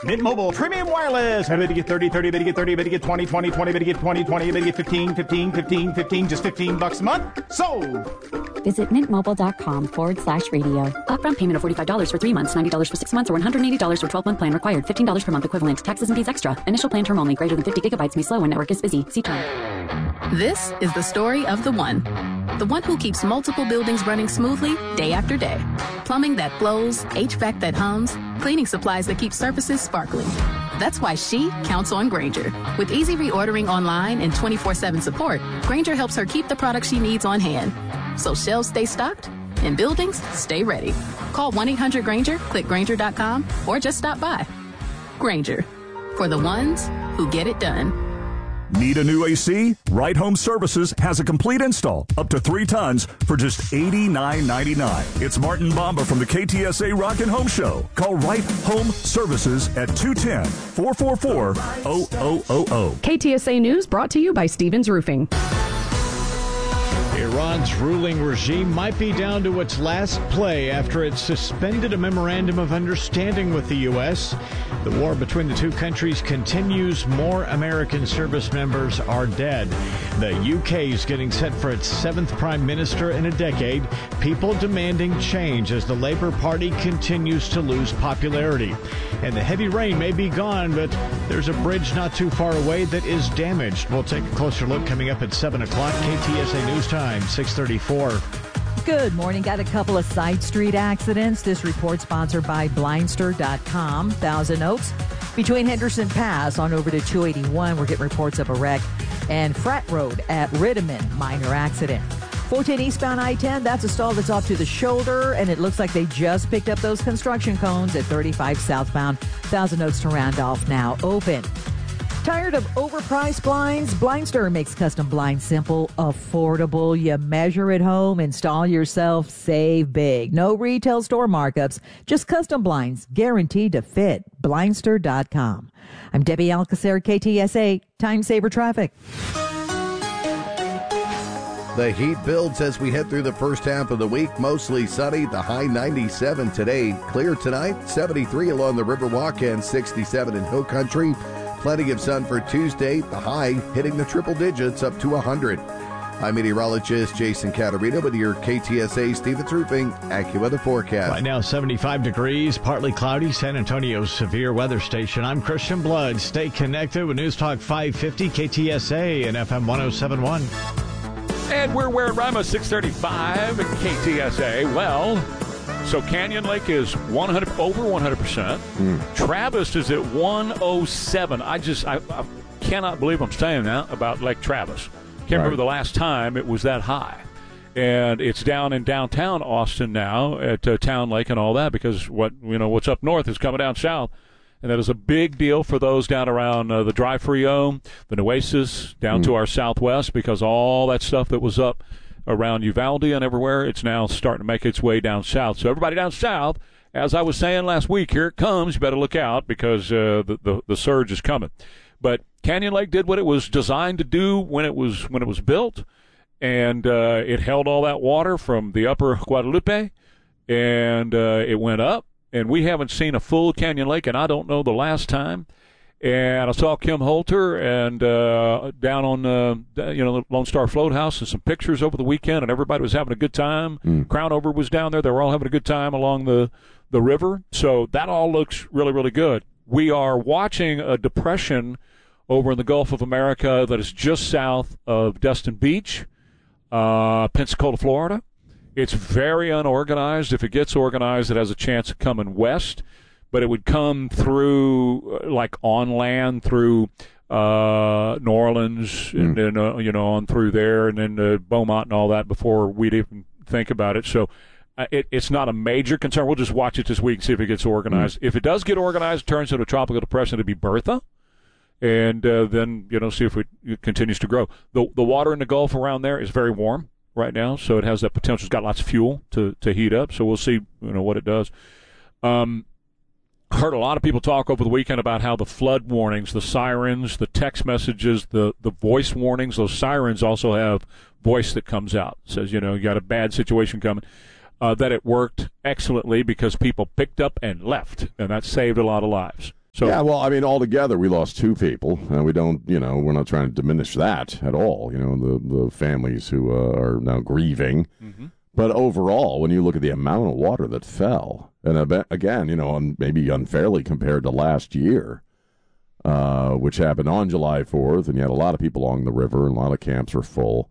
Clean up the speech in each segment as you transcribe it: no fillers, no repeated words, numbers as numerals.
Mint Mobile Premium Wireless. How to get 30, 30, to get 30, to get 20, 20, 20, to get 20, 20, to get 15, 15, 15, 15, just $15 a month? Sold! Visit mintmobile.com/radio. Upfront payment of $45 for 3 months, $90 for 6 months, or $180 for 12-month plan required. $15 per month equivalent. Taxes and fees extra. Initial plan term only. Greater than 50 gigabytes may slow when network is busy. See term. This is the story of the one. The one who keeps multiple buildings running smoothly day after day. Plumbing that flows, HVAC that hums, cleaning supplies that keep surfaces sparkling. That's why she counts on Grainger. With easy reordering online and 24/7 support, Grainger helps her keep the products she needs on hand. So shelves stay stocked and buildings stay ready. Call 1-800-GRAINGER, click Grainger.com, or just stop by. Grainger, for the ones who get it done. Need a new AC? Right Home Services has a complete install, up to 3 tons, for just $89.99. It's Martin Bomba from the KTSA Rock and Home Show. Call Right Home Services at 210-444-0000. KTSA News brought to you by Stevens Roofing. Iran's ruling regime might be down to its last play after it suspended a memorandum of understanding with the U.S. The war between the two countries continues. More American service members are dead. The U.K. is getting set for its 7th prime minister in a decade. People demanding change as the Labour Party continues to lose popularity. And the heavy rain may be gone, but there's a bridge not too far away that is damaged. We'll take a closer look coming up at 7 o'clock. KTSA News Time, 6:34. Good morning. Got a couple of side street accidents. This report sponsored by Blindster.com. Thousand Oaks between Henderson Pass on over to 281. We're getting reports of a wreck. And Frat Road at Rittiman, minor accident. 410 eastbound I-10, that's a stall that's off to the shoulder, and it looks like they just picked up those construction cones at 35 southbound. Thousand Oaks to Randolph now open. Tired of overpriced blinds? Blindster makes custom blinds simple, affordable. You measure at home, install yourself, save big. No retail store markups, just custom blinds guaranteed to fit. Blindster.com. I'm Debbie Alcacer, KTSA, Time Saver Traffic. The heat builds as we head through the first half of the week. Mostly sunny, the high 97 today. Clear tonight, 73 along the Riverwalk and 67 in Hill Country. Plenty of sun for Tuesday, the high hitting the triple digits up to 100. I'm meteorologist Jason Caterina with your KTSA Stevens Roofing AccuWeather forecast. Right now, 75 degrees, partly cloudy, San Antonio's severe weather station. I'm Christian Blood. Stay connected with News Talk 550, KTSA and FM 1071. And we're where Rima 635 at KTSA. Well, so Canyon Lake is over 100%. Travis is at 107. I cannot believe I'm saying that about Lake Travis. Can't remember the last time it was that high. And it's down in downtown Austin now at Town Lake and all that, because what's up north is coming down south. And that is a big deal for those down around the Dry Frio, the Nueces, down to our southwest, because all that stuff that was up around Uvalde and everywhere, it's now starting to make its way down south. So everybody down south, as I was saying last week, here it comes. You better look out, because the surge is coming. But Canyon Lake did what it was designed to do when it was built, and it held all that water from the upper Guadalupe, and it went up. And we haven't seen a full Canyon Lake, and I don't know the last time. And I saw Kim Holter and down on the Lone Star Float House, and some pictures over the weekend, and everybody was having a good time. Crown Over was down there; they were all having a good time along the river. So that all looks really, really good. We are watching a depression over in the Gulf of America that is just south of Destin Beach, Pensacola, Florida. It's very unorganized. If it gets organized, it has a chance of coming west, but it would come through, like on land, through New Orleans, and then on through there, and then Beaumont and all that before we'd even think about it. So it's not a major concern. We'll just watch it this week and see if it gets organized. If it does get organized, turns into a tropical depression, it'll be Bertha, and then see if it continues to grow. The water in the Gulf around there is very warm right now, so it has that potential. It's got lots of fuel to heat up, so we'll see what it does. Heard a lot of people talk over the weekend about how the flood warnings, the sirens, the text messages, the voice warnings, those sirens also have voice that comes out. It says, you got a bad situation coming. That it worked excellently because people picked up and left, and that saved a lot of lives. So yeah, well, I mean, altogether we lost 2 people, and we don't, we're not trying to diminish that at all. The families who are now grieving. Mm-hmm. But overall, when you look at the amount of water that fell, and again, maybe unfairly compared to last year, which happened on July 4th, and you had a lot of people along the river, and a lot of camps were full.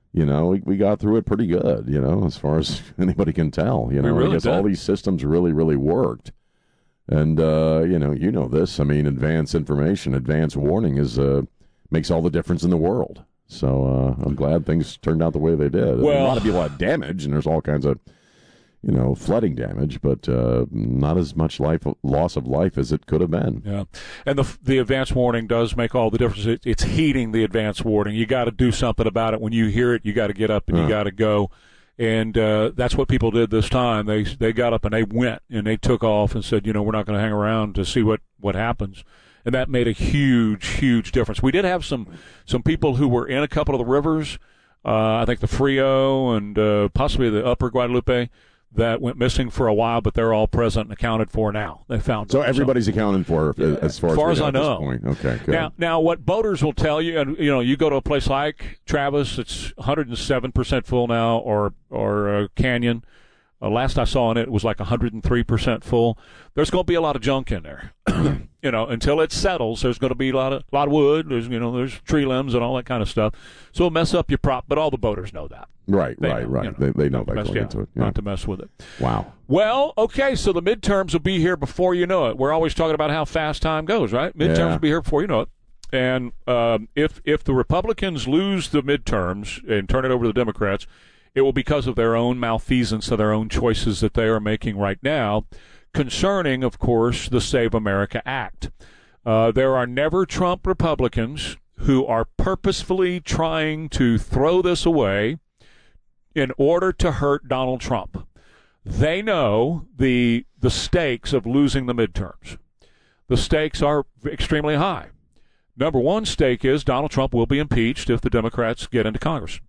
We got through it pretty good, as far as anybody can tell. I guess all these systems really, really worked. And, this. I mean, advance information, advance warning makes all the difference in the world. So I'm glad things turned out the way they did. Well, a lot of people had damage, and there's all kinds of, flooding damage, but not as much loss of life as it could have been. Yeah, and the advance warning does make all the difference. It's heeding the advance warning. You got to do something about it. When you hear it, you got to get up and you got to go. And that's what people did this time. They got up and they went and they took off and said, we're not going to hang around to see what happens. And that made a huge, huge difference. We did have some people who were in a couple of the rivers, I think the Frio and possibly the Upper Guadalupe, that went missing for a while, but they're all present and accounted for now. They found them. So everybody's accounted for as far as I know. This point. Okay, good. Now, what boaters will tell you, and you go to a place like Travis, it's 107% full now, or Canyon. Last I saw on it was like 103% full. There's going to be a lot of junk in there. Until it settles, there's going to be a lot of wood. There's tree limbs and all that kind of stuff. So it'll mess up your prop, but all the boaters know that. Right. They know that going into it. Yeah. Not to mess with it. Wow. Well, okay, so the midterms will be here before you know it. We're always talking about how fast time goes, right? Midterms will be here before you know it. And if the Republicans lose the midterms and turn it over to the Democrats, it will be because of their own malfeasance of their own choices that they are making right now, concerning, of course, the Save America Act. There are never Trump Republicans who are purposefully trying to throw this away in order to hurt Donald Trump. They know the stakes of losing the midterms. The stakes are extremely high. Number one stake is Donald Trump will be impeached if the Democrats get into Congress.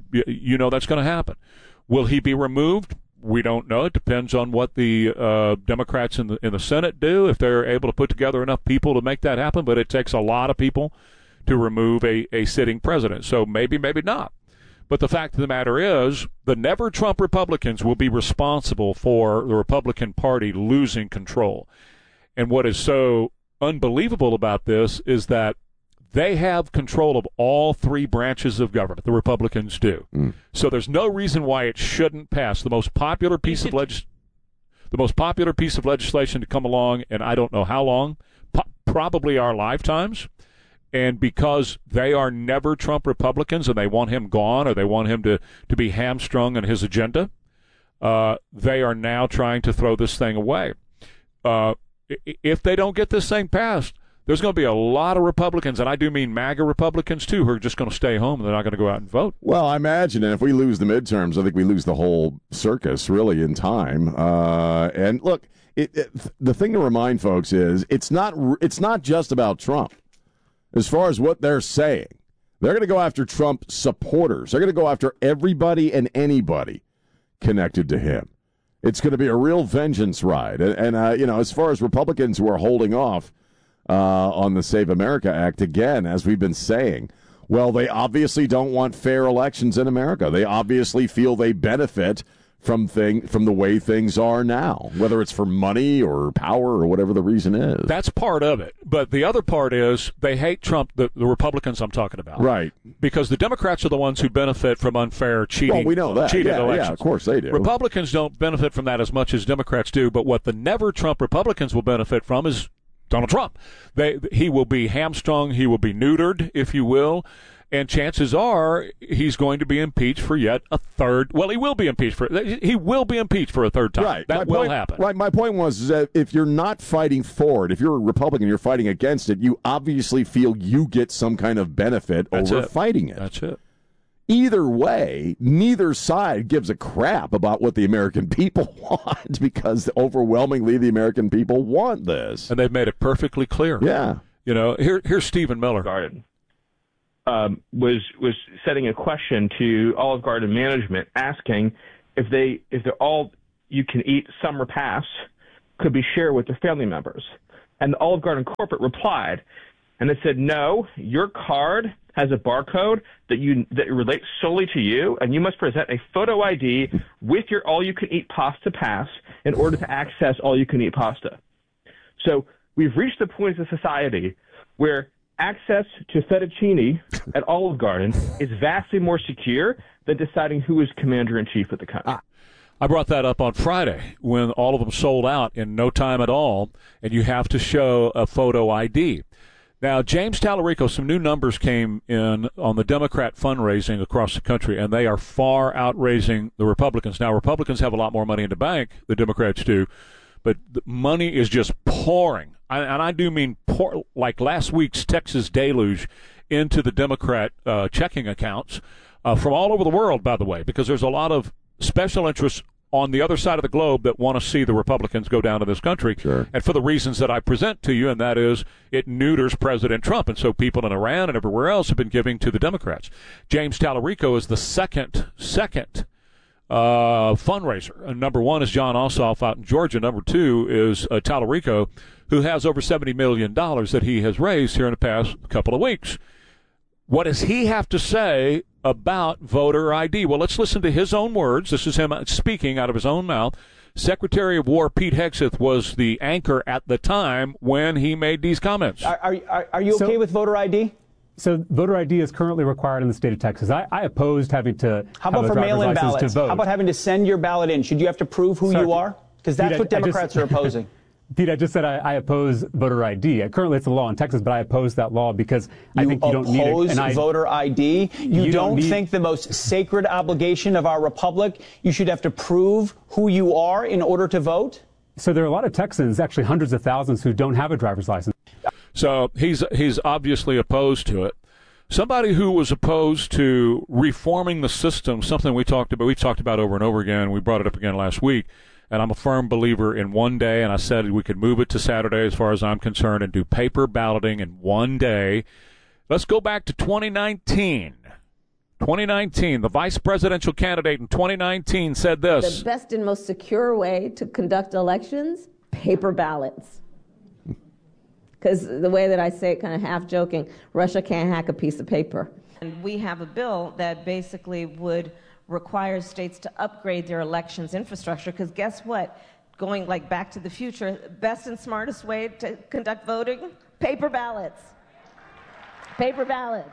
That's going to happen. Will he be removed? We don't know. It depends on what the Democrats in the Senate do, if they're able to put together enough people to make that happen. But it takes a lot of people to remove a sitting president. So maybe not. But the fact of the matter is, the never Trump Republicans will be responsible for the Republican Party losing control. And what is so unbelievable about this is that they have control of all 3 branches of government. The Republicans do. So there's no reason why it shouldn't pass. The most popular piece of legislation to come along, and I don't know how long, probably our lifetimes. And because they are never Trump Republicans and they want him gone, or they want him to be hamstrung in his agenda, they are now trying to throw this thing away. If they don't get this thing passed, there's going to be a lot of Republicans, and I do mean MAGA Republicans, too, who are just going to stay home and they're not going to go out and vote. Well, I imagine if we lose the midterms, I think we lose the whole circus, really, in time. And look, the thing to remind folks is it's not just about Trump. As far as what they're saying, they're going to go after Trump supporters. They're going to go after everybody and anybody connected to him. It's going to be a real vengeance ride. And as far as Republicans who are holding off on the Save America Act, again, as we've been saying, well, they obviously don't want fair elections in America. They obviously feel they benefit from the way things are now, whether it's for money or power or whatever the reason is. That's part of it. But the other part is they hate Trump, the Republicans I'm talking about. Right. Because the Democrats are the ones who benefit from unfair cheating. Well, we know that. Cheated elections. Yeah, of course they do. Republicans don't benefit from that as much as Democrats do, but what the never Trump Republicans will benefit from is Donald Trump. He will be hamstrung. He will be neutered, if you will. And chances are he's going to be impeached for yet a third. Well, he will be impeached for a third time. Right. That will happen. Right. My point was that if you're not fighting for it, if you're a Republican, you're fighting against it, you obviously feel you get some kind of benefit over fighting it. That's it. Either way, neither side gives a crap about what the American people want, because overwhelmingly the American people want this. And they've made it perfectly clear. Yeah. Here's Stephen Miller. Was setting a question to Olive Garden management, asking if they're all you can eat summer pass could be shared with their family members. And the Olive Garden corporate replied, and they said, no, your card has a barcode that relates solely to you, and you must present a photo ID with your all-you-can-eat pasta pass in order to access all-you-can-eat pasta. So we've reached the point as a society where access to fettuccine at Olive Garden is vastly more secure than deciding who is commander-in-chief of the country. I brought that up on Friday when all of them sold out in no time at all, and you have to show a photo ID. Now, James Tallarico, some new numbers came in on the Democrat fundraising across the country, and they are far outraising the Republicans. Now, Republicans have a lot more money in the bank, the Democrats do, but the money is just pouring. And I do mean pour, like last week's Texas deluge into the Democrat checking accounts from all over the world, by the way, because there's a lot of special interests on the other side of the globe that want to see the Republicans go down to this country. Sure. And for the reasons that I present to you, and that is it neuters President Trump. And so people in Iran and everywhere else have been giving to the Democrats. James Tallarico is the second fundraiser. Number one is John Ossoff out in Georgia. Number two is Tallarico, who has over $70 million that he has raised here in the past couple of weeks. What does he have to say about voter ID? Well, let's listen to his own words. This is him speaking out of his own mouth. Secretary of War Pete Hegseth was the anchor at the time when he made these comments. Are you okay with voter ID? So voter ID is currently required in the state of Texas. I opposed having to How about have for a driver's mail-in license ballots? to vote. How about having to send your ballot in? Should you have to prove who you are? Because that's what Democrats are opposing. Pete, I just said I oppose voter ID. Currently, it's a law in Texas, but I oppose that law because I think you don't need it. You oppose voter ID? You don't think the most sacred obligation of our republic, you should have to prove who you are in order to vote? So there are a lot of Texans, actually hundreds of thousands, who don't have a driver's license. So he's obviously opposed to it. Somebody who was opposed to reforming the system, something we've talked about over and over again. We brought it up again last week. And I'm a firm believer in one day, and I said we could move it to Saturday as far as I'm concerned and do paper balloting in one day. Let's go back to 2019. 2019, the vice presidential candidate in 2019 said this. The best and most secure way to conduct elections, paper ballots. Because the way that I say it, kind of half joking, Russia can't hack a piece of paper. And we have a bill that basically would require states to upgrade their elections infrastructure, because guess what? Going like Back to the Future, best and smartest way to conduct voting, paper ballots. Paper ballots.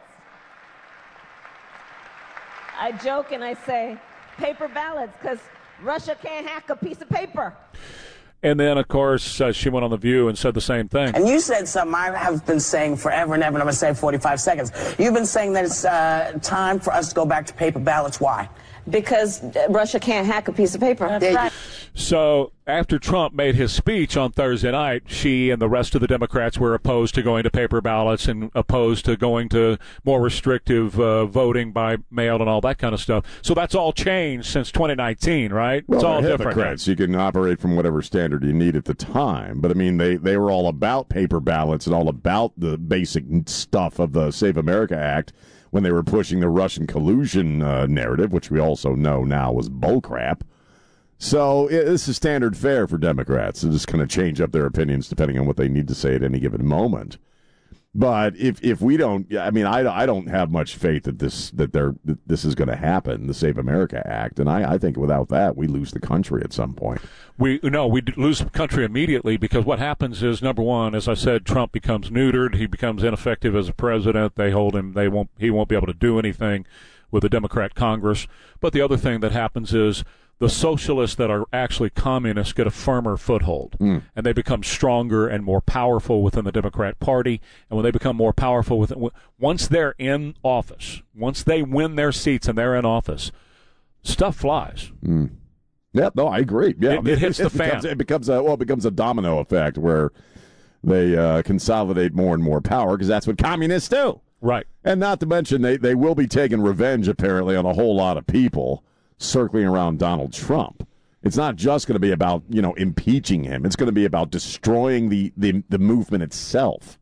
I joke and I say paper ballots because Russia can't hack a piece of paper. And then, of course, she went on The View and said the same thing. And you said something I have been saying forever and ever, and I'm going to say 45 seconds. You've been saying that it's time for us to go back to paper ballots. Why? Because Russia can't hack a piece of paper. That's right. So after Trump made his speech on Thursday night, she and the rest of the Democrats were opposed to going to paper ballots and opposed to going to more restrictive voting by mail and all that kind of stuff. So that's all changed since 2019, right? Well, it's all different. Hypocrites. You can operate from whatever standard you need at the time. But, I mean, they were all about paper ballots and all about the basic stuff of the Save America Act when they were pushing the Russian collusion narrative, which we also know now was bullcrap. So this is standard fare for Democrats. They're just going to change up their opinions depending on what they need to say at any given moment. But if we don't, I mean, I don't have much faith that this is going to happen, the Save America Act, and I think without that we lose the country at some point. We lose the country immediately, because what happens is, number one, as I said, Trump becomes neutered. He becomes ineffective as a president. They hold him. He won't be able to do anything with the Democrat Congress. But the other thing that happens is the socialists that are actually communists get a firmer foothold, and they become stronger and more powerful within the Democrat Party. And when they become more powerful, once they're in office, once they win their seats and they're in office, stuff flies. Yeah, no, I agree. Yeah, it hits the fan. It becomes a domino effect where they consolidate more and more power, because that's what communists do. Right. And not to mention they will be taking revenge apparently on a whole lot of people circling around Donald Trump. It's not just going to be about impeaching him. It's going to be about destroying the movement itself.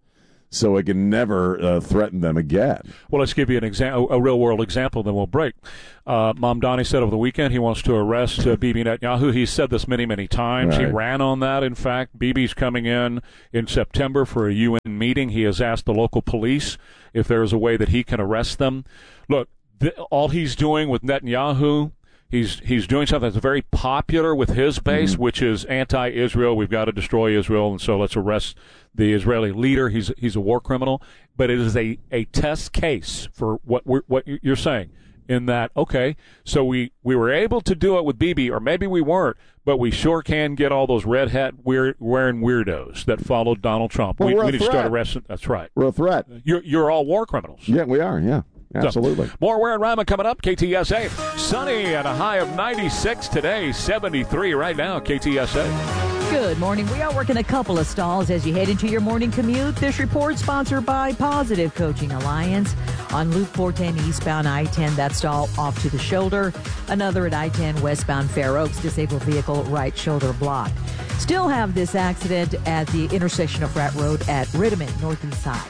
so it can never threaten them again. Well, let's give you an example, a real-world example, then we'll break. Mamdani said over the weekend he wants to arrest Bibi Netanyahu. He's said this many, many times. Right. He ran on that, in fact. Bibi's coming in September for a UN meeting. He has asked the local police if there is a way that he can arrest them. Look, all he's doing with Netanyahu, he's doing something that's very popular with his base, which is anti-Israel. We've got to destroy Israel, and so let's arrest the Israeli leader. He's a war criminal. But it is a test case for what you're saying, in that, okay, so we were able to do it with Bibi, or maybe we weren't, but we sure can get all those red hat wearing weirdos that followed Donald Trump. Well, we need to start arresting. That's right. We're a threat. You're all war criminals. Yeah, we are, yeah. Absolutely. So, more Ware and Rima coming up. KTSA. Sunny and a high of 96 today, 73 right now. KTSA. Good morning. We are working a couple of stalls as you head into your morning commute. This report sponsored by Positive Coaching Alliance. On Loop 410 eastbound I-10, that stall off to the shoulder. Another at I-10 westbound Fair Oaks, disabled vehicle right shoulder blocked. Still have this accident at the intersection of Rat Road at Riddiman, northeast side.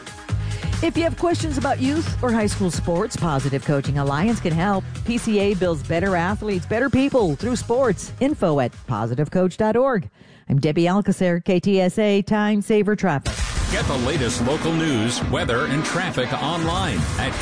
If you have questions about youth or high school sports, Positive Coaching Alliance can help. PCA builds better athletes, better people through sports. Info at positivecoach.org. I'm Debbie Alcacer, KTSA Time Saver Traffic. Get the latest local news, weather, and traffic online at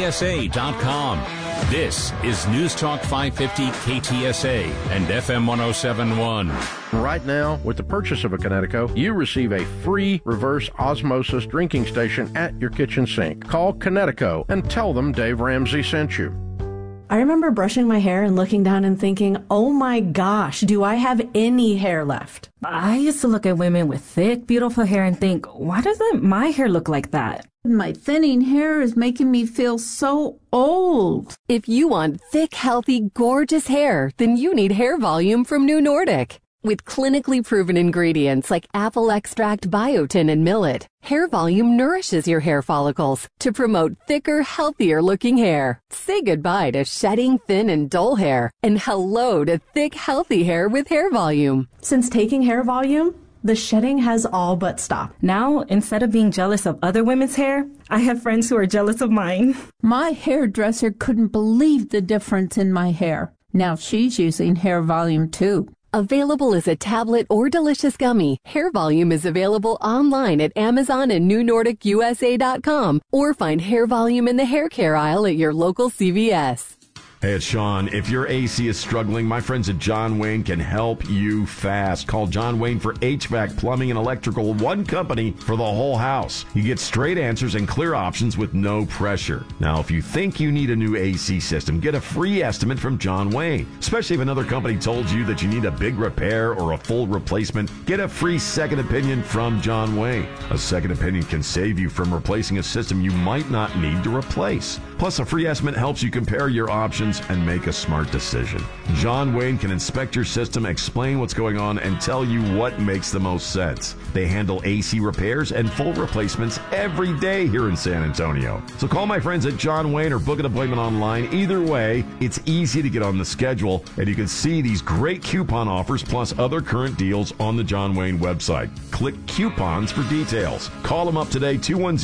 ktsa.com. This is News Talk 550 KTSA and FM 107.1. Right now, with the purchase of a Connecticut, you receive a free reverse osmosis drinking station at your kitchen sink. Call Connecticut and tell them Dave Ramsey sent you. I remember brushing my hair and looking down and thinking, oh my gosh, do I have any hair left? I used to look at women with thick, beautiful hair and think, why doesn't my hair look like that? My thinning hair is making me feel so old. If you want thick, healthy, gorgeous hair, then you need Hair Volume from New Nordic. With clinically proven ingredients like apple extract, biotin, and millet, Hair Volume nourishes your hair follicles to promote thicker, healthier-looking hair. Say goodbye to shedding, thin, and dull hair, and hello to thick, healthy hair with Hair Volume. Since taking Hair Volume, the shedding has all but stopped. Now, instead of being jealous of other women's hair, I have friends who are jealous of mine. My hairdresser couldn't believe the difference in my hair. Now she's using Hair Volume too. Available as a tablet or delicious gummy, Hair Volume is available online at Amazon and NewNordicUSA.com, or find Hair Volume in the hair care aisle at your local CVS. Hey, it's Sean. If your AC is struggling, my friends at John Wayne can help you fast. Call John Wayne for HVAC, plumbing, and electrical, one company for the whole house. You get straight answers and clear options with no pressure. Now, if you think you need a new AC system, get a free estimate from John Wayne. Especially if another company told you that you need a big repair or a full replacement, get a free second opinion from John Wayne. A second opinion can save you from replacing a system you might not need to replace. Plus, a free estimate helps you compare your options and make a smart decision. John Wayne can inspect your system, explain what's going on, and tell you what makes the most sense. They handle AC repairs and full replacements every day here in San Antonio. So call my friends at John Wayne or book an appointment online. Either way, it's easy to get on the schedule, and you can see these great coupon offers plus other current deals on the John Wayne website. Click coupons for details. Call them up today,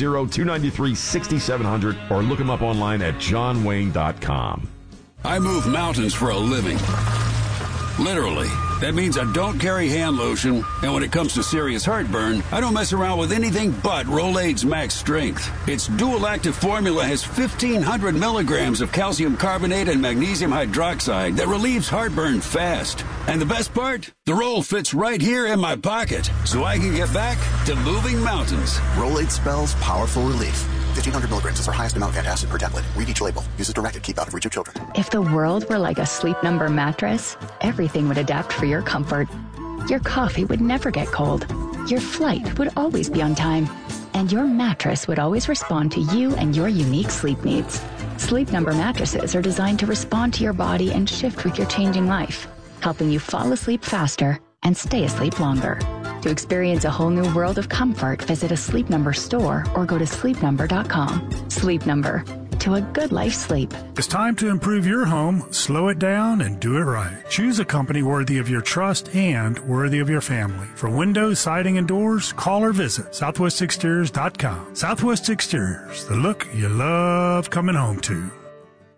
210-293-6700, or look them up online at johnwayne.com. I move mountains for a living. Literally. That means I don't carry hand lotion, and when it comes to serious heartburn, I don't mess around with anything but Rolaids Max Strength. Its dual-active formula has 1,500 milligrams of calcium carbonate and magnesium hydroxide that relieves heartburn fast. And the best part? The roll fits right here in my pocket, so I can get back to moving mountains. Rolaids spells powerful relief. 1,500 milligrams is our highest amount of antacid per tablet. Read each label. Use as directed. Keep out of reach of children. If the world were like a Sleep Number mattress, everything would adapt for your comfort. Your coffee would never get cold. Your flight would always be on time. And your mattress would always respond to you and your unique sleep needs. Sleep Number mattresses are designed to respond to your body and shift with your changing life, helping you fall asleep faster and stay asleep longer. To experience a whole new world of comfort, visit a Sleep Number store or go to sleepnumber.com. Sleep Number. to a good night's sleep. It's time to improve your home, slow it down, and do it right. Choose a company worthy of your trust and worthy of your family. For windows, siding, and doors, call or visit southwestexteriors.com. Southwest Exteriors, the look you love coming home to.